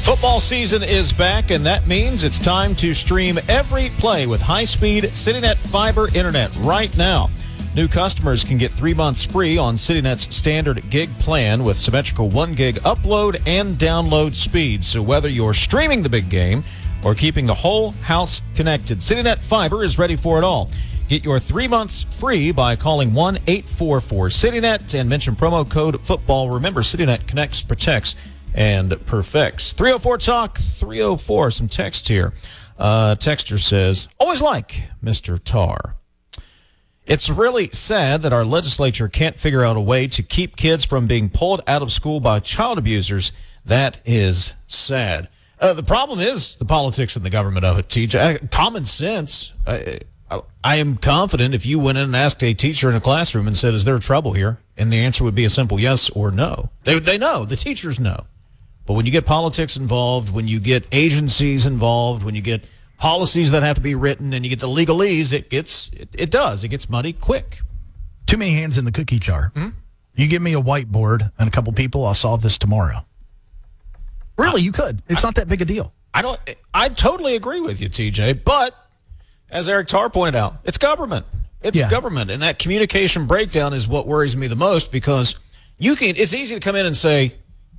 Football season is back, and that means it's time to stream every play with high-speed CityNet fiber internet right now. New customers can get 3 months free on CityNet's standard gig plan with symmetrical 1 gig upload and download speeds. So whether you're streaming the big game or keeping the whole house connected, CityNet fiber is ready for it all. Get your 3 months free by calling 1-844-CityNet and mention promo code football. Remember, CityNet connects, protects, and perfects. 304-TALK, 304. Some text here. Texter says, always like Mr. Tarr. It's really sad that our legislature can't figure out a way to keep kids from being pulled out of school by child abusers. That is sad. The problem is the politics and the government of it, TJ. Common sense. I am confident if you went in and asked a teacher in a classroom and said, is there trouble here? And the answer would be a simple yes or no. They know. The teachers know. But when you get politics involved, when you get agencies involved, when you get policies that have to be written and you get the legalese, it gets muddy quick. Too many hands in the cookie jar. Mm-hmm. You give me a whiteboard and a couple people, I'll solve this tomorrow. Really, you could. It's not that big a deal. I totally agree with you, TJ, but as Eric Tarr pointed out, it's government. It's government, and that communication breakdown is what worries me the most, because it's easy to come in and say,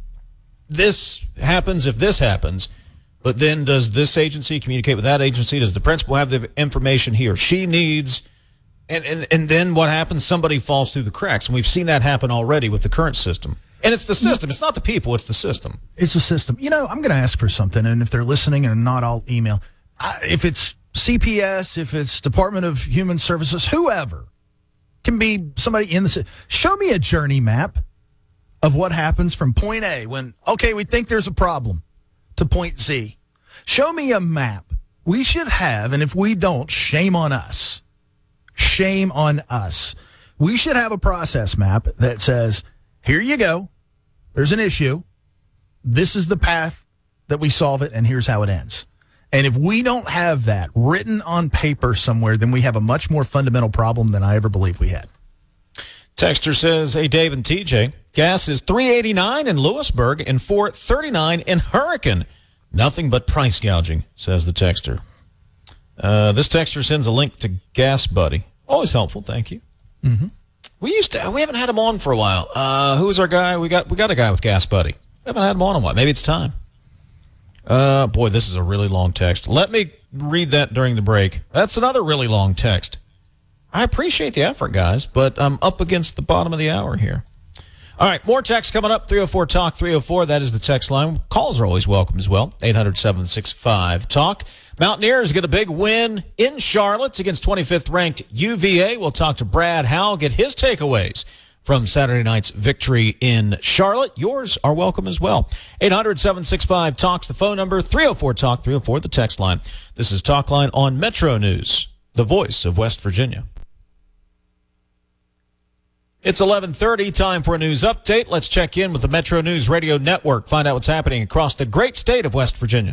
this happens if this happens, but then does this agency communicate with that agency? Does the principal have the information he or she needs? And then what happens? Somebody falls through the cracks, and we've seen that happen already with the current system. And it's the system. It's not the people. It's the system. It's the system. I'm going to ask for something, and if they're listening and not, I'll email. If it's CPS, if it's Department of Human Services, whoever can be somebody in the show me a journey map of what happens from point A when, okay, we think there's a problem, to point Z. Show me a map. We should have, and if we don't, shame on us. Shame on us. We should have a process map that says, here you go. There's an issue. This is the path that we solve it, and here's how it ends. And if we don't have that written on paper somewhere, then we have a much more fundamental problem than I ever believed we had. Texter says, hey, Dave and TJ, gas is $3.89 in Lewisburg and $4.39 in Hurricane. Nothing but price gouging, says the texter. This texter sends a link to Gas Buddy. Always helpful, thank you. Mm-hmm. We haven't had him on for a while. Who's our guy? We got a guy with Gas Buddy. We haven't had him on in a while. Maybe it's time. Boy, this is a really long text. Let me read that during the break. That's another really long text. I appreciate the effort, guys, but I'm up against the bottom of the hour here. All right, more text coming up. 304-TALK, 304. That is the text line. Calls are always welcome as well. 800-765-TALK. Mountaineers get a big win in Charlotte against 25th-ranked UVA. We'll talk to Brad Howell, get his takeaways from Saturday night's victory in Charlotte. Yours are welcome as well. 800-765-TALK's the phone number. 304-TALK, 304, the text line. This is Talk Line on Metro News, the voice of West Virginia. It's 11:30, time for a news update. Let's check in with the Metro News Radio Network, find out what's happening across the great state of West Virginia.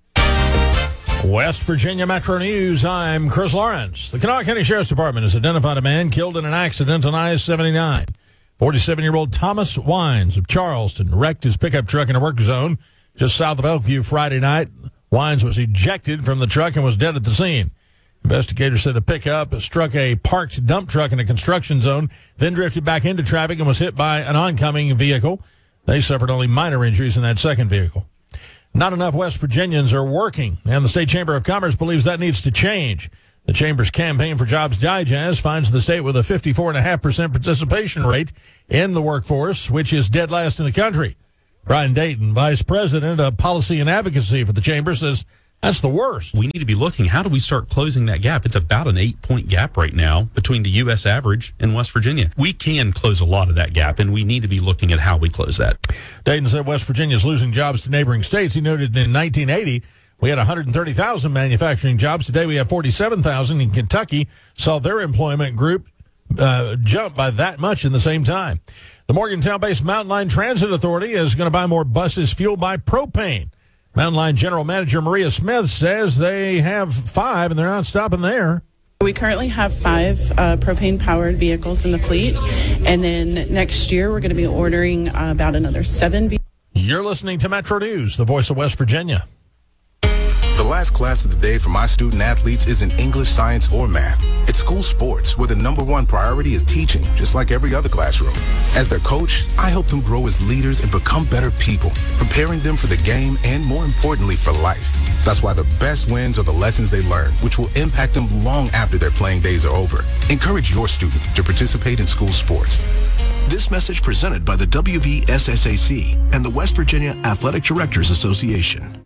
West Virginia Metro News, I'm Chris Lawrence. The Kanawha County Sheriff's Department has identified a man killed in an accident on I-79. 47-year-old Thomas Wines of Charleston wrecked his pickup truck in a work zone just south of Elkview Friday night. Wines was ejected from the truck and was dead at the scene. Investigators said the pickup struck a parked dump truck in a construction zone, then drifted back into traffic and was hit by an oncoming vehicle. They suffered only minor injuries in that second vehicle. Not enough West Virginians are working, and the State Chamber of Commerce believes that needs to change. The Chamber's Campaign for Jobs Digest finds the state with a 54.5% participation rate in the workforce, which is dead last in the country. Brian Dayton, Vice President of Policy and Advocacy for the Chamber, says that's the worst. We need to be looking, how do we start closing that gap? It's about an 8-point gap right now between the U.S. average and West Virginia. We can close a lot of that gap, and we need to be looking at how we close that. Dayton said West Virginia is losing jobs to neighboring states. He noted in 1980, we had 130,000 manufacturing jobs. Today we have 47,000. In Kentucky, saw their employment group jump by that much in the same time. The Morgantown-based Mountain Line Transit Authority is going to buy more buses fueled by propane. Mountain Line General Manager Maria Smith says they have 5, and they're not stopping there. We currently have 5 propane-powered vehicles in the fleet, and then next year we're going to be ordering about another 7 vehicles. You're listening to Metro News, the voice of West Virginia. The last class of the day for my student athletes isn't English, science, or math. It's school sports, where the number one priority is teaching, just like every other classroom. As their coach, I help them grow as leaders and become better people, preparing them for the game and, more importantly, for life. That's why the best wins are the lessons they learn, which will impact them long after their playing days are over. Encourage your student to participate in school sports. This message presented by the WVSSAC and the West Virginia Athletic Directors Association.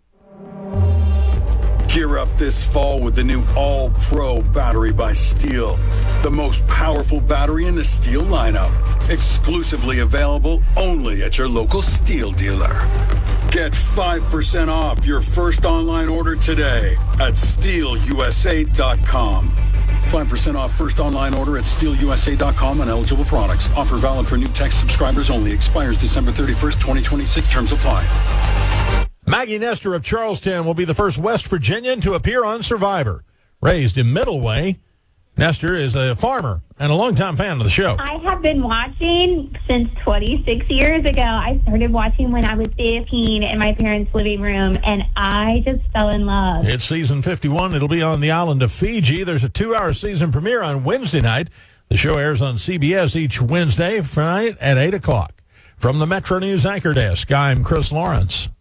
Gear up this fall with the new All-Pro battery by Steel. The most powerful battery in the Steel lineup. Exclusively available only at your local Steel dealer. Get 5% off your first online order today at SteelUSA.com. 5% off first online order at SteelUSA.com on eligible products. Offer valid for new text subscribers only. Expires December 31st, 2026. Terms apply. Maggie Nestor of Charlestown will be the first West Virginian to appear on Survivor. Raised in Middleway, Nestor is a farmer and a longtime fan of the show. I have been watching since 26 years ago. I started watching when I was 15 in my parents' living room, and I just fell in love. It's season 51. It'll be on the island of Fiji. There's a 2-hour season premiere on Wednesday night. The show airs on CBS each Wednesday night at 8 o'clock. From the Metro News Anchor Desk, I'm Chris Lawrence.